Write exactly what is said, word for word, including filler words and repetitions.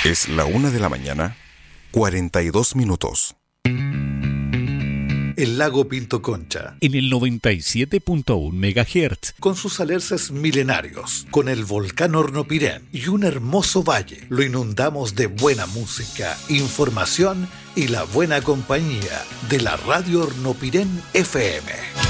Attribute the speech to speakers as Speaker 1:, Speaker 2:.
Speaker 1: Es la una de la mañana, cuarenta y dos minutos.
Speaker 2: El lago Pinto Concha,
Speaker 3: en el noventa y siete punto uno megahertz,
Speaker 2: con sus alerces milenarios, con el volcán Hornopirén y un hermoso valle, lo inundamos de buena música, información y la buena compañía de la radio Hornopirén F M.